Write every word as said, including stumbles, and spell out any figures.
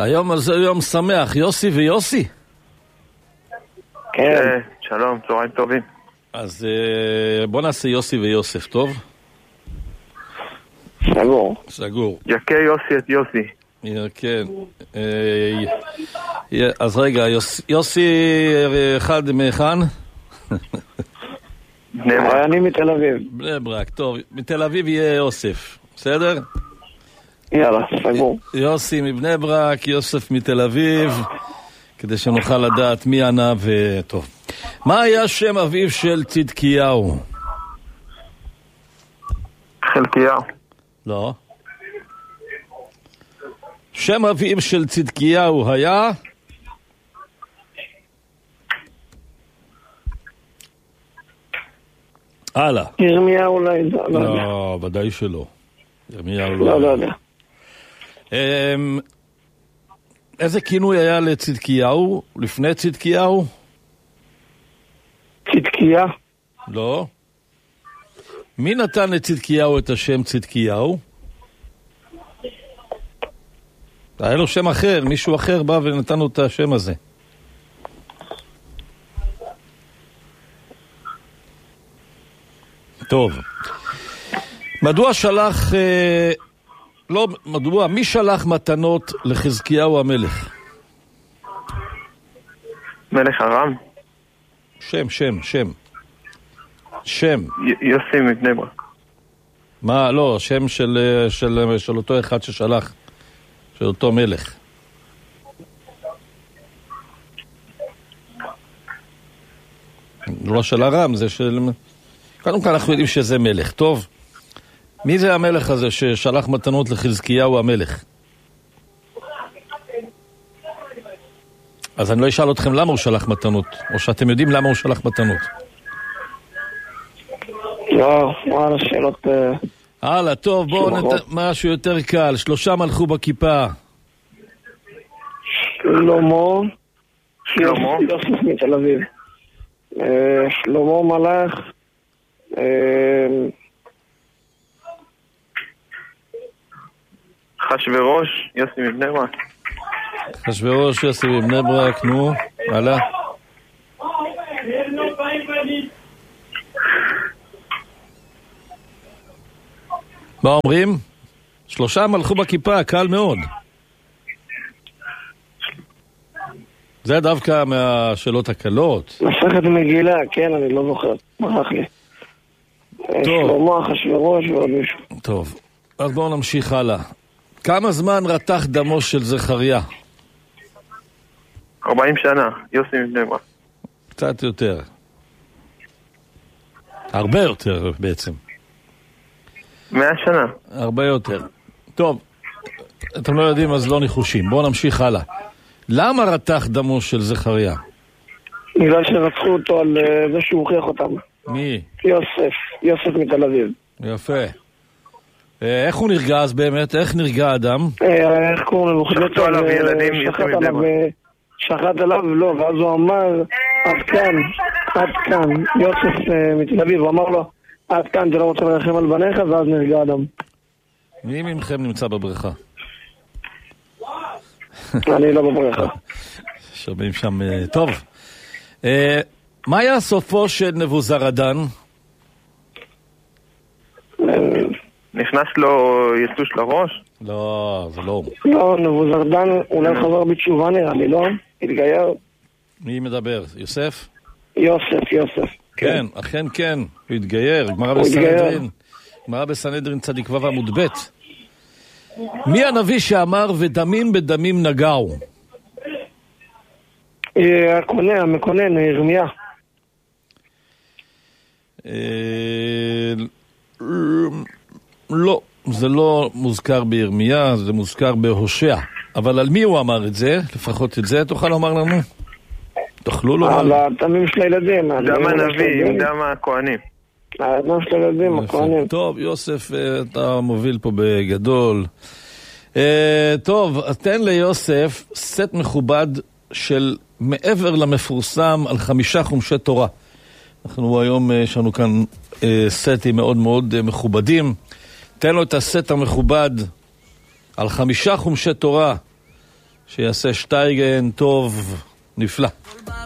היום הזה יום שמח, יוסי ויוסי. כן. שלום, צהריים טובים. אז בוא נעשה יוסי ויוסף, טוב? סגור. סגור. יקה יוסי את יוסי. כן. אז רגע, יוסי אחד מהיכן? בני ברק. אני מתל אביב. בני ברק, טוב. מתל אביב יהיה יוסף, בסדר? יאללה, סגור. יוסי מבני ברק, יוסף מתל אביב, כדי שנוכל לדעת מי ענה וטוב. מה היה שם אביו של צדקיהו? חלקיהו. לא. שם אביו של צדקיהו היה? הלאה. ירמיהו אולי, לא יודע. לא, ודאי שלא. ירמיהו לא, לא יודע. איזה כינוי היה לצדקיהו לפני צדקיהו? צדקיה? לא. מי נתן לצדקיהו את השם צדקיהו? היה לו שם אחר, מישהו אחר בא ונתן לו את השם הזה. טוב. מדוע שלח, אה, לא, מדוע, מי שלח מתנות לחזקיהו המלך? מלך ארם? שם, שם, שם. שם. י- יוסי מבני ברק. מה, לא, שם של, של, של אותו אחד ששלח, של אותו מלך. לא של ארם, זה של... קודם כל אנחנו יודעים שזה מלך, טוב? מי זה המלך הזה ששלח מתנות לחזקיהו המלך? אז אני לא אשאל אתכם למה הוא שלח מתנות, או שאתם יודעים למה הוא שלח מתנות. לא, וואלה, שאלות... הלאה, טוב, בואו נת... משהו יותר קל. שלושה מלכו בכיפה. שלמה. שלמה. יוסף מתל אביב. שלמה מלך. חשוורוש, יוסי מבני ברק. חשוורוש, יוסי מבני ברק, נו, הלאה. מה אומרים? שלושה מלכו בכיפה, קל מאוד. זה דווקא מהשאלות הקלות. מסכת מגילה, כן, אני לא זוכר. ברח לי. שלמה, חשוורוש ועוד מישהו. טוב, אז בואו נמשיך הלאה. כמה זמן רתח דמו של זכריה? ארבעים שנה, יוסי מבני ברק. קצת יותר. הרבה יותר בעצם. מאה שנה. הרבה יותר. טוב, אתם לא יודעים אז לא ניחושים. בואו נמשיך הלאה. למה רתח דמו של זכריה? בגלל שרצחו אותו על זה שהוא הוכיח אותם. מי? יוסף, יוסף מתל אביב. יפה. איך הוא נרגע אז באמת? איך נרגע אדם? איך קוראים לו? שחטו עליו ילדים, יוסי מבני ברק. שחט עליו, לא, ואז הוא אמר, עד כאן, עד כאן, יוסף מתל אביב, הוא אמר לו, עד כאן, אתה לא רוצה לרחם על בניך, ואז נרגע אדם. מי ממכם נמצא בבריכה? אני לא בבריכה. שומעים שם, טוב. מה היה סופו של נבוזרדן? נכנס לו יסוש לראש? לא, זה לא. לא, נבוזרדן אולי חזר בתשובה נראה לי, לא? התגייר. מי מדבר? יוסף? יוסף, יוסף. כן, אכן כן, הוא התגייר. גמרא בסנהדרין. גמרא בסנהדרין צדיק ו' עמוד ב'. מי הנביא שאמר ודמים בדמים נגעו? הקונה, המקונן, ירמיה. לא, זה לא מוזכר בירמיה, זה מוזכר בהושע. אבל על מי הוא אמר את זה? לפחות את זה תוכל לומר לנו? תוכלו לומר? על הדמים של הילדים. דם הנביא, דם הכהנים. הדם של הילדים, הכהנים. טוב, יוסף, אתה מוביל פה בגדול. טוב, תן ליוסף סט מכובד של מעבר למפורסם על חמישה חומשי תורה. אנחנו היום יש לנו כאן סטים מאוד מאוד מכובדים. תן לו את הסט המכובד על חמישה חומשי תורה שיעשה שטייגן טוב, נפלא.